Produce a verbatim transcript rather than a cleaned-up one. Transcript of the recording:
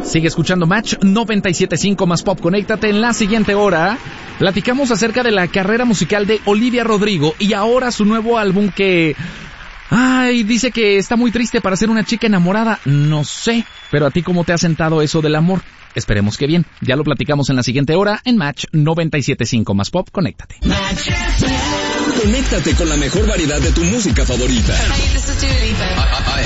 Sigue escuchando Match noventa y siete punto cinco más Pop. Conéctate. En la siguiente hora platicamos acerca de la carrera musical de Olivia Rodrigo y ahora su nuevo álbum que... Ay, dice que está muy triste para ser una chica enamorada. No sé, pero a ti ¿cómo te ha sentado eso del amor? Esperemos que bien. Ya lo platicamos en la siguiente hora en Match noventa y siete punto cinco más Pop. Conéctate. Conéctate con la mejor variedad de tu música favorita. Hey, this is Dua Lipa. I, I,